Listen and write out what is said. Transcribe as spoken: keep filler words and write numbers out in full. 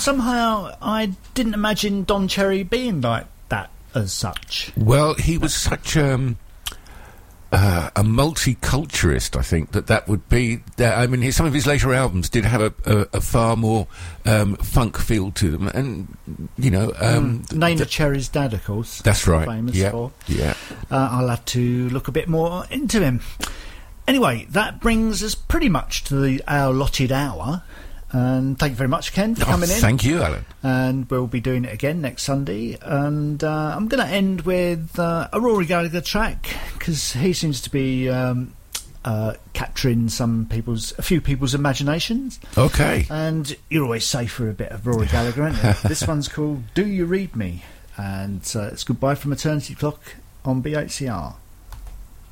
somehow I didn't imagine Don Cherry being like that as such. Well, he was such um, uh, a multiculturalist, I think, that that would be... That, I mean, his, some of his later albums did have a, a, a far more um, funk feel to them. And, you know... Um, mm. Neneh Cherry's dad, of course. That's right. Famous yeah. for. Yeah. Uh, I'll have to look a bit more into him. Anyway, that brings us pretty much to the, our allotted hour. And thank you very much, Ken, for oh, coming in. Thank you, Alan. And we'll be doing it again next Sunday. And uh, I'm going to end with uh, a Rory Gallagher track, because he seems to be um, uh, capturing some people's, a few people's imaginations. Okay. And you're always safe for a bit of Rory Gallagher, aren't you? This one's called Do You Read Me? And uh, it's Goodbye from Eternity Clock on B H C R.